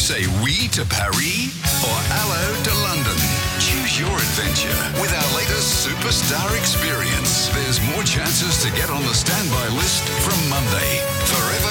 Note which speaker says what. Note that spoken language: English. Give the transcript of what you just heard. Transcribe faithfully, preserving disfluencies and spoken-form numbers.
Speaker 1: Say oui to Paris or hello to London. Choose your adventure with our latest Superstar experience. There's more chances to get on the standby list from Monday. Forever